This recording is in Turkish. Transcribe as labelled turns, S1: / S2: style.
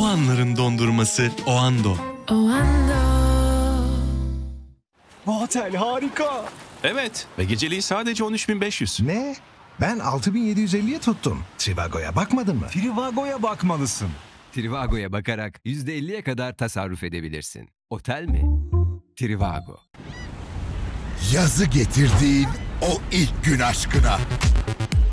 S1: O anların dondurması Oando.
S2: Bu otel harika.
S3: Evet ve geceliği sadece 13.500.
S4: Ne? Ben 6.750'ye tuttum. Trivago'ya bakmadın mı?
S2: Trivago'ya bakmalısın.
S5: Trivago'ya bakarak %50'ye kadar tasarruf edebilirsin. Otel mi? Trivago.
S6: Yazı getirdiğin o ilk gün aşkına.